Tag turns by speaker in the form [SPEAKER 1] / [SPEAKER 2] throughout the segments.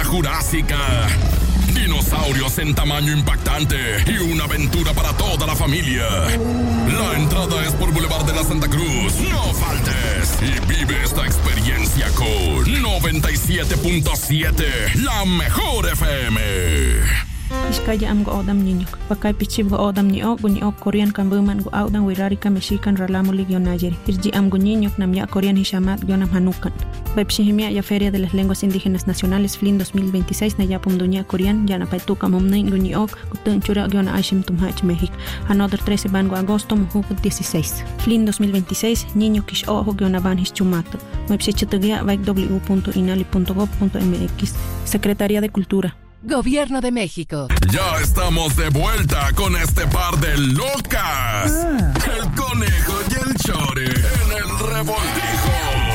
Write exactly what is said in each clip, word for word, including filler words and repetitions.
[SPEAKER 1] Jurásica. Dinosaurios en tamaño impactante y una aventura para toda la familia. La entrada es por Boulevard de la Santa Cruz. No faltes y vive esta experiencia con noventa y siete punto siete, la mejor F M.
[SPEAKER 2] Iskaya am go odam niño. Pakay pichib go odam ni ok ni ok Korean kan buman go odam wirari ka mexican ralamo ligio Nigeria. Irji am go niño nam ya Korean hishamat gionam hanukan. Bepshihimia ya Feria de las Lenguas Indígenas Nacionales F L I N dos mil veintiséis na ya pumdunya Korean ya na paituka momnay go ni ok gutun chura giona Ashim Tumhach México. Another trece ban go agosto muhuk dieciséis. F L I N dos mil veintiséis niño kish ojo giona ban hischumato. Webshichitugia vaik w punto inali punto gov punto m x. Secretaría de Cultura.
[SPEAKER 3] Gobierno de México.
[SPEAKER 1] Ya estamos de vuelta con este par de locas. Ah. El Conejo y el Chore en el Revoltijo.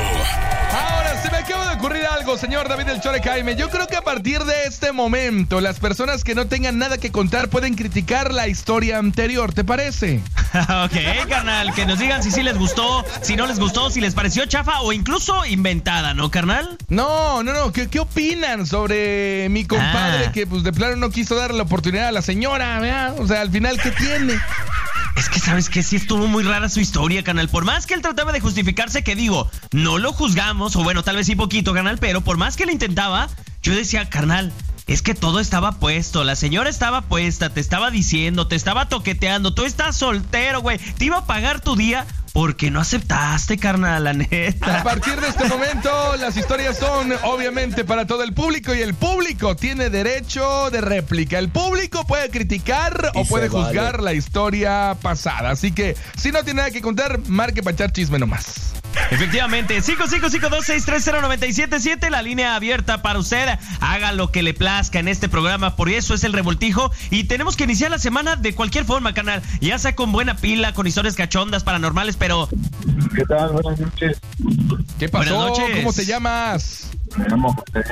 [SPEAKER 4] Ahora se me acaba de ocurrir algo, señor David el Chore Jaime. Yo creo que a partir de este momento, las personas que no tengan nada que contar pueden criticar la historia anterior, ¿te parece?
[SPEAKER 5] Ok, carnal, que nos digan si sí les gustó, si no les gustó, si les pareció chafa o incluso inventada, ¿no, carnal?
[SPEAKER 4] No, no, no, ¿qué, qué opinan sobre mi compadre ah. que pues de plano no quiso darle la oportunidad a la señora, ¿verdad? O sea, al final, ¿qué tiene?
[SPEAKER 5] Es que, ¿sabes qué? Sí estuvo muy rara su historia, canal. Por más que él trataba de justificarse, que digo, no lo juzgamos, o bueno, tal vez sí poquito, canal, pero por más que le intentaba, yo decía, carnal, es que todo estaba puesto, la señora estaba puesta, te estaba diciendo, te estaba toqueteando, tú estás soltero, güey, te iba a pagar tu día porque no aceptaste, carnal, la neta.
[SPEAKER 4] A partir de este momento, las historias son obviamente para todo el público y el público tiene derecho de réplica. El público puede criticar y o puede juzgar vale. la historia pasada. Así que, si no tiene nada que contar, marque para echar chisme nomás.
[SPEAKER 5] Efectivamente, cinco cinco cinco dos seis tres cero nueve siete siete, la línea abierta para usted. Haga lo que le plazca en este programa, por eso es el Revoltijo. Y tenemos que iniciar la semana de cualquier forma, canal. Ya sea con buena pila, con historias cachondas, paranormales, pero...
[SPEAKER 6] ¿Qué tal? Buenas noches.
[SPEAKER 4] ¿Qué pasó?
[SPEAKER 5] Buenas noches.
[SPEAKER 4] ¿Cómo te llamas?
[SPEAKER 6] Me llamo José.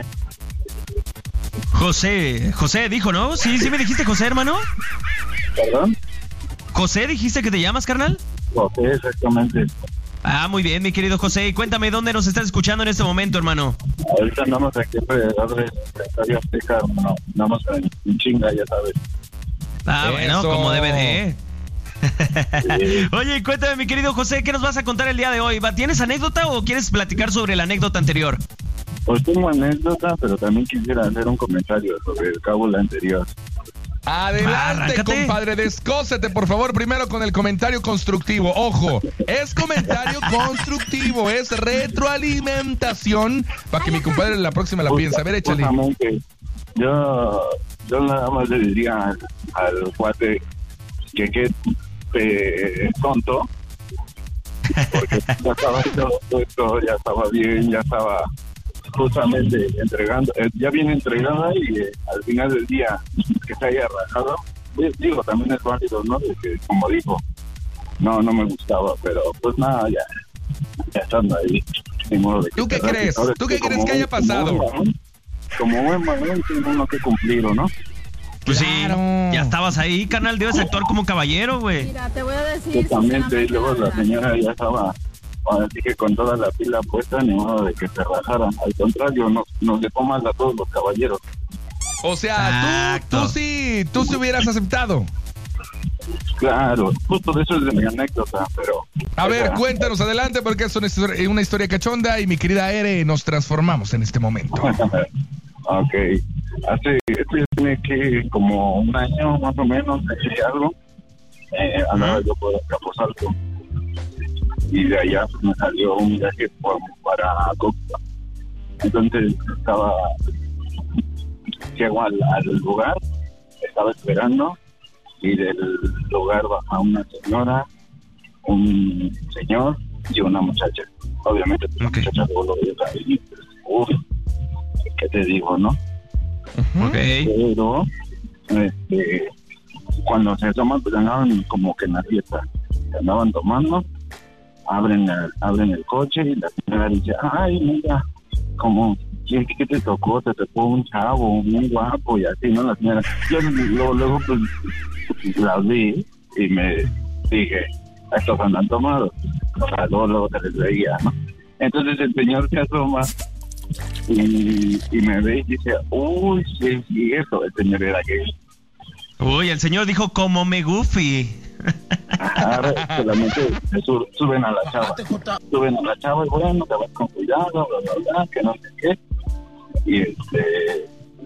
[SPEAKER 5] José, José dijo, ¿no? Sí, sí me dijiste José, hermano.
[SPEAKER 6] ¿Perdón?
[SPEAKER 5] José, ¿dijiste que te llamas, carnal?
[SPEAKER 6] José, exactamente.
[SPEAKER 5] Ah, muy bien, mi querido José. Y cuéntame, ¿dónde nos estás escuchando en este momento, hermano?
[SPEAKER 6] Ahorita andamos aquí alrededor de Estadio Azteca, no, andamos en chinga, ya sabes.
[SPEAKER 5] Ah,
[SPEAKER 4] Eso.
[SPEAKER 5] Bueno, como D V D. Sí. Oye, cuéntame, mi querido José, ¿qué nos vas a contar el día de hoy? ¿Tienes anécdota o quieres platicar sobre la anécdota anterior?
[SPEAKER 6] Pues tengo anécdota, pero también quisiera hacer un comentario sobre el cábula anterior.
[SPEAKER 4] Adelante, Arráncate. compadre, descósete, por favor, primero con el comentario constructivo. Ojo, es comentario constructivo, es retroalimentación para que mi compadre en la próxima la piense. A ver, échale.
[SPEAKER 6] Yo, yo nada más le diría al, al cuate que qué eh, tonto, porque ya estaba todo, todo, ya estaba bien, ya estaba justamente entregando, eh, ya viene entregada y eh, al final del día que se haya rajado, eh, digo, también es válido, ¿no? De que, como dijo, no, no me gustaba, pero pues nada, ya, ya estando ahí. Ni modo de que
[SPEAKER 4] ¿Tú qué crees? ¿Tú qué crees que haya pasado?
[SPEAKER 6] Como buen varón, tiene uno que cumplir, ¿o no?
[SPEAKER 5] Pues
[SPEAKER 4] claro.
[SPEAKER 5] Sí, ya estabas ahí, carnal, debes actuar como caballero, güey.
[SPEAKER 7] Mira, te voy a decir...
[SPEAKER 6] Totalmente, y luego la señora ya estaba... Así que con toda la pila puesta, ni modo de que se rajaran. Al contrario, nos, nos dejó mal a todos los caballeros.
[SPEAKER 4] O sea, tú, tú sí, tú sí hubieras aceptado.
[SPEAKER 6] Claro, justo de eso es de mi anécdota, pero...
[SPEAKER 4] A ver, sea, cuéntanos adelante, porque es una historia, una historia cachonda y mi querida Ere, nos transformamos en este momento.
[SPEAKER 6] Ok, hace, esto ya tiene que como un año más o menos, de algo, eh, andaba yo por Capozalco. Y de allá pues, me salió un viaje por, para Copa. Entonces estaba, llego al, al lugar, estaba esperando y del lugar baja una señora, un señor y una muchacha. Obviamente la okay. muchacha luego lo vio ahí, uff, ¿qué te digo, no?
[SPEAKER 5] Uh-huh.
[SPEAKER 6] Pero este, cuando se toman pues andaban como que en la fiesta, se andaban tomando. Abren el, abren el coche y la señora dice, ay, mira, como, ¿qué, qué te tocó? Te tocó un chavo muy guapo y así, ¿no? La señora, yo luego, luego pues, la vi y me dije, estos andan tomados. O sea, luego, luego se les veía, ¿no? Entonces el señor se asoma y, y me ve y dice, uy, sí, sí, eso, el señor era gay.
[SPEAKER 5] Uy, el señor dijo como me goofy.
[SPEAKER 6] Ajá, solamente se su- suben a la chava. Suben a la chava y bueno, te vas con cuidado, bla, bla, bla, que no sé qué. Y este...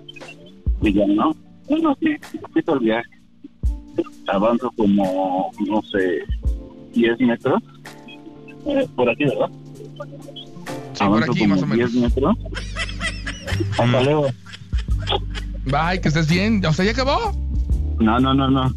[SPEAKER 6] Y ya no. Bueno, sí, un poquito el viaje. Avanzo como, no sé, diez metros. Eh, por aquí, ¿verdad?
[SPEAKER 4] Sí, por aquí más o menos.
[SPEAKER 6] diez metros. Hasta
[SPEAKER 5] Mm.
[SPEAKER 6] luego.
[SPEAKER 4] Bye, que estés bien. ¿O sea, ya acabó?
[SPEAKER 6] No, no, no, no.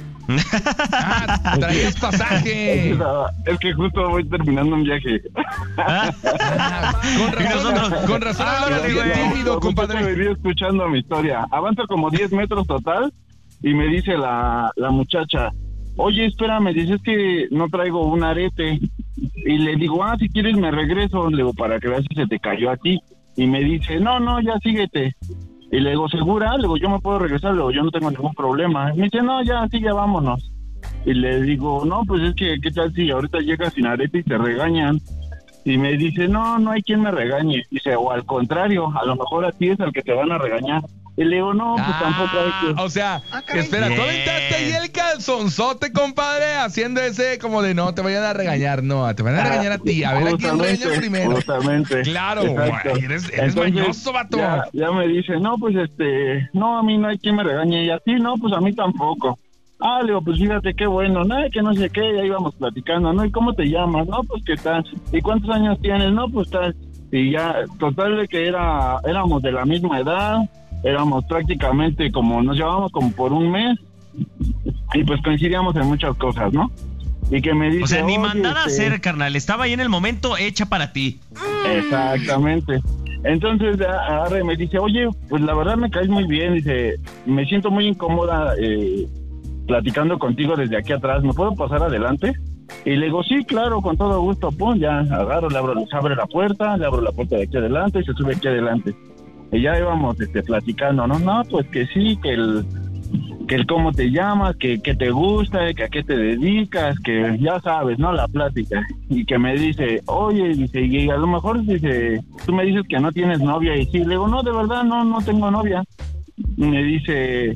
[SPEAKER 4] Ah, traías pasaje.
[SPEAKER 6] Es que justo voy terminando un viaje.
[SPEAKER 4] Ah, con
[SPEAKER 5] Y
[SPEAKER 4] razón,
[SPEAKER 5] nosotros-
[SPEAKER 4] con razón
[SPEAKER 5] Ah,
[SPEAKER 4] hablabas
[SPEAKER 5] órale,
[SPEAKER 4] bien
[SPEAKER 5] güey.
[SPEAKER 4] tímido,
[SPEAKER 6] Me
[SPEAKER 4] compadre.
[SPEAKER 6] venía escuchando mi historia. Avanzo como diez metros total y me dice la, la muchacha, oye, espérame, dice, es que no traigo un arete. Y le digo, ah, si quieres me regreso, le digo, para que veas si se te cayó a ti. Y me dice, no, no, ya síguete. Y le digo, ¿segura? Le digo, yo me puedo regresar, le digo, yo no tengo ningún problema. Y me dice, no, ya, sí, ya vámonos. Y le digo, no, pues es que, ¿qué tal si ahorita llegas sin arete y te regañan? Y me dice, no, no hay quien me regañe. Dice, o al contrario, a lo mejor a ti es el que te van a regañar. Y le digo, no, pues
[SPEAKER 4] Ah,
[SPEAKER 6] tampoco hay que...
[SPEAKER 4] o sea, espera, tú
[SPEAKER 5] Bien.
[SPEAKER 4] aventaste ahí el calzonzote, compadre, haciendo ese como de no, te vayan a regañar, no, te van a regañar a ti, a ver a quién
[SPEAKER 6] Justamente,
[SPEAKER 4] regaña primero.
[SPEAKER 6] Justamente.
[SPEAKER 4] Claro,
[SPEAKER 6] Exacto.
[SPEAKER 4] güey, eres, eres
[SPEAKER 6] Entonces,
[SPEAKER 4] mañoso, vato.
[SPEAKER 6] Ya, ya me dice, no, pues este, no, a mí no hay quien me regañe. Y a ti, no, pues a mí tampoco. Ah, le digo, pues fíjate qué bueno, nada, que no sé qué, ya íbamos platicando, ¿no? ¿Y cómo te llamas? No, pues qué tal. ¿Y cuántos años tienes? No, pues tal. Y ya, total de que era, éramos de la misma edad, éramos prácticamente como, nos llevábamos como por un mes, y pues coincidíamos en muchas cosas, ¿no? Y que me dice,
[SPEAKER 5] O sea, ni
[SPEAKER 6] "Oye,
[SPEAKER 5] mandada a
[SPEAKER 6] este,
[SPEAKER 5] hacer, carnal. Estaba ahí en el momento hecha para ti.
[SPEAKER 6] Exactamente. Entonces agarra y me dice, oye, pues la verdad me caes muy bien. Dice, me siento muy incómoda eh, platicando contigo desde aquí atrás. ¿Me puedo pasar adelante? Y le digo, sí, claro, con todo gusto. Pues ya agarro, le abro, le abre la puerta, le abro la puerta de aquí adelante y se sube aquí adelante. Y ya íbamos este, platicando, ¿no? No, pues que sí, que el... que el cómo te llamas, que, que te gusta, que a qué te dedicas, que ya sabes, ¿no? La plática. Y que me dice, oye, dice, y a lo mejor dice, tú me dices que no tienes novia. Y sí, le digo, no, de verdad, no, no tengo novia. Y me dice,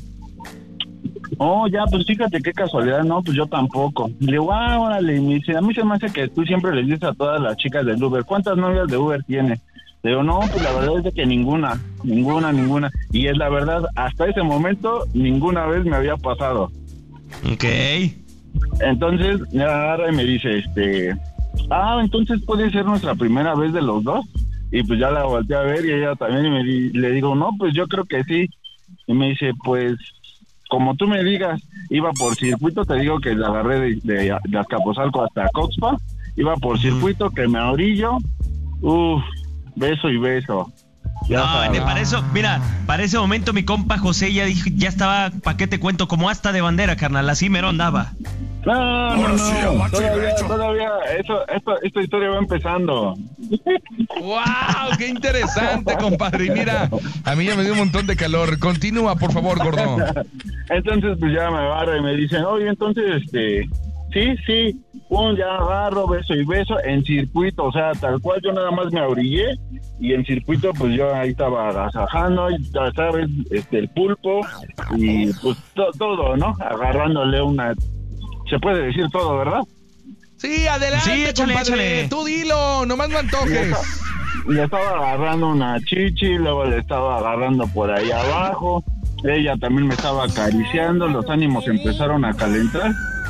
[SPEAKER 6] oh, ya, pues fíjate qué casualidad, no, pues yo tampoco. Le digo, ah, órale. Y me dice, a mí se me hace que tú siempre les dices a todas las chicas del Uber, ¿cuántas novias de Uber tienes? Le digo, no, pues la verdad es de que ninguna, ninguna, ninguna. Y es la verdad, hasta ese momento, ninguna vez me había pasado.
[SPEAKER 5] Ok.
[SPEAKER 6] Entonces, me agarra y me dice, este, ah, entonces puede ser nuestra primera vez de los dos. Y pues ya la volteé a ver y ella también, y me di- le digo, no, pues yo creo que sí. Y me dice, pues, como tú me digas, iba por circuito, te digo que la agarré de, de, de Azcapotzalco hasta Coxpa, iba por circuito, que me orillo, uff, beso y beso. Ya
[SPEAKER 5] No,
[SPEAKER 6] sabes.
[SPEAKER 5] para eso, mira, para ese momento mi compa José ya dijo, ya estaba, ¿pa' qué te cuento? Como hasta de bandera, carnal, así mero andaba.
[SPEAKER 6] No, no,
[SPEAKER 1] Ahora
[SPEAKER 6] no,
[SPEAKER 1] sí, abajo y
[SPEAKER 6] todavía,
[SPEAKER 1] derecho.
[SPEAKER 6] todavía, eso, esta, esta historia va empezando.
[SPEAKER 4] ¡Wow! ¡Qué interesante, compadre! Y mira, a mí ya me dio un montón de calor. Continúa, por favor, gordo.
[SPEAKER 6] Entonces, pues ya me agarra y me dicen, oye, entonces, este, sí, sí, un ya agarro, beso y beso en circuito, o sea, tal cual yo nada más me orillé y en circuito, pues yo ahí estaba agasajando, y ya sabes, este, el pulpo y pues to- todo, ¿no? Agarrándole una, se puede decir todo, ¿verdad?
[SPEAKER 4] Sí, adelante,
[SPEAKER 5] Sí, échale,
[SPEAKER 4] compadre.
[SPEAKER 5] échale.
[SPEAKER 4] Tú dilo, nomás no antojes.
[SPEAKER 6] Le estaba agarrando una chichi, luego le estaba agarrando por ahí abajo. Ella también me estaba acariciando, los ánimos empezaron a calentar.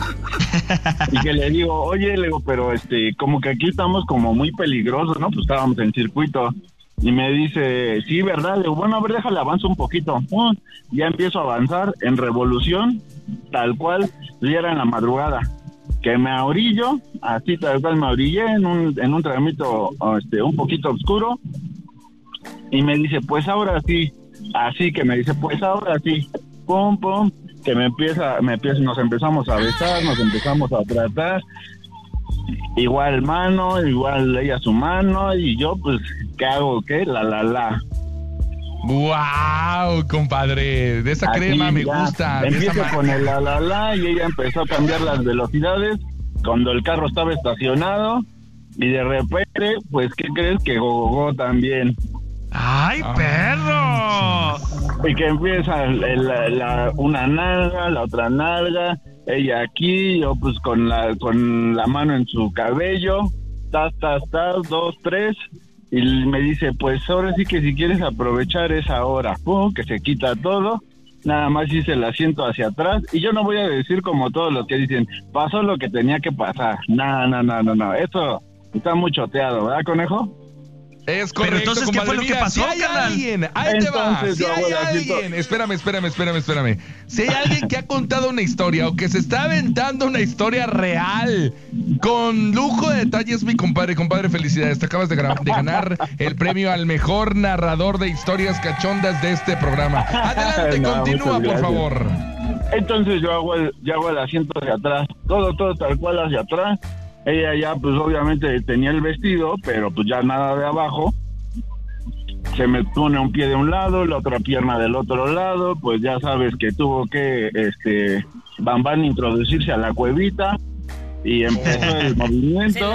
[SPEAKER 6] Y que le digo, oye, le digo, pero este, como que aquí estamos como muy peligrosos, ¿no? Pues estábamos en circuito. Y me dice, sí, ¿verdad? Le digo, bueno, a ver, déjale avanzo un poquito. Uh, ya empiezo a avanzar en revolución, tal cual, ya era en la madrugada. Que me ahorillo, así tal cual me orillé en un, en un tramito este, un poquito oscuro. Y me dice, pues ahora sí. Así que me dice, pues ahora sí. Pum, pum. Que me empieza, me empieza, nos empezamos a besar, nos empezamos a tratar. Igual mano, igual ella su mano. Y yo, pues, ¿qué hago? ¿Qué? La, la, la.
[SPEAKER 4] ¡Wow, compadre! De esa
[SPEAKER 6] Así,
[SPEAKER 4] crema me
[SPEAKER 6] ya.
[SPEAKER 4] gusta. De esa
[SPEAKER 6] Empiezo
[SPEAKER 4] marca.
[SPEAKER 6] con el la, la, la. Y ella empezó a cambiar las velocidades cuando el carro estaba estacionado. Y de repente, pues, ¿qué crees? Que gogogó también.
[SPEAKER 5] ¡Ay, perro!
[SPEAKER 6] Y que empieza el, la, la, una nalga, la otra nalga, ella aquí, yo pues con la con la mano en su cabello, tas, tas, tas, dos, tres, y me dice, pues ahora sí que si quieres aprovechar esa hora, pum, que se quita todo, nada más hice el asiento hacia atrás, y yo no voy a decir como todos los que dicen, pasó lo que tenía que pasar, no, no, no, no, no, eso está muy choteado, ¿verdad, conejo?
[SPEAKER 4] Es correcto,
[SPEAKER 5] Pero entonces, ¿qué fue lo que
[SPEAKER 4] Mira,
[SPEAKER 5] pasó,
[SPEAKER 4] si hay
[SPEAKER 5] carnal?
[SPEAKER 4] alguien, ahí te va,
[SPEAKER 6] Entonces,
[SPEAKER 4] si
[SPEAKER 6] yo
[SPEAKER 4] hay
[SPEAKER 6] voy a decir
[SPEAKER 4] alguien,
[SPEAKER 6] todo.
[SPEAKER 4] espérame, espérame, espérame, espérame, si hay alguien que ha contado una historia o que se está aventando una historia real, con lujo de detalles, mi compadre, compadre, felicidades, te acabas de, gra- de ganar el premio al mejor narrador de historias cachondas de este programa. Adelante,
[SPEAKER 6] No,
[SPEAKER 4] continúa,
[SPEAKER 6] muchas
[SPEAKER 4] por
[SPEAKER 6] gracias.
[SPEAKER 4] favor.
[SPEAKER 6] Entonces yo hago el, yo hago el asiento hacia atrás, todo, todo tal cual hacia atrás. Ella ya pues obviamente tenía el vestido, pero pues ya nada de abajo. Se me pone un pie de un lado, la otra pierna del otro lado, pues ya sabes que tuvo que, este, Bam Bam introducirse a la cuevita y empezó el movimiento.